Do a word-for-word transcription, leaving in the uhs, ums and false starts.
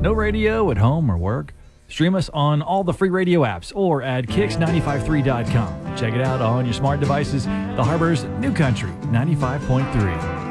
No radio at home or work? Stream us on all the free radio apps or at kicks nine five three dot com. Check it out on your smart devices. The Harbor's New Country ninety-five point three.